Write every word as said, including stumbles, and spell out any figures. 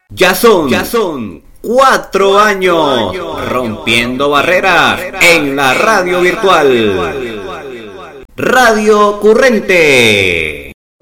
Ya son, ya son cuatro, cuatro años, años rompiendo barreras, barreras en la radio virtual. Radio Currente.